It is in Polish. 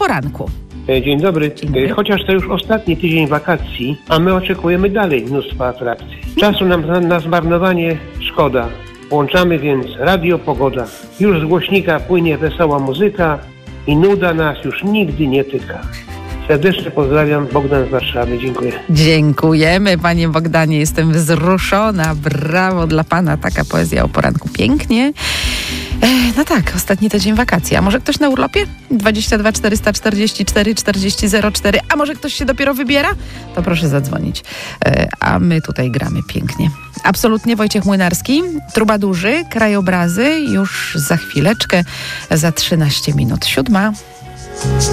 poranku. Dzień dobry. Dzień dobry. Chociaż to już ostatni tydzień wakacji, a my oczekujemy dalej mnóstwa atrakcji. Czasu nam na zmarnowanie szkoda. Włączamy więc Radio Pogoda. Już z głośnika płynie wesoła muzyka i nuda nas już nigdy nie tyka. Serdecznie pozdrawiam, Bogdan z Warszawy. Dziękuję. Dziękujemy, panie Bogdanie. Jestem wzruszona. Brawo dla pana. Taka poezja o poranku. Pięknie. No tak, ostatni tydzień wakacji. A może ktoś na urlopie? 22 444 40 04. A może ktoś się dopiero wybiera? To proszę zadzwonić. A my tutaj gramy pięknie. Absolutnie Wojciech Młynarski. Trubadurzy, krajobrazy. Już za chwileczkę, za 13 minut. 7.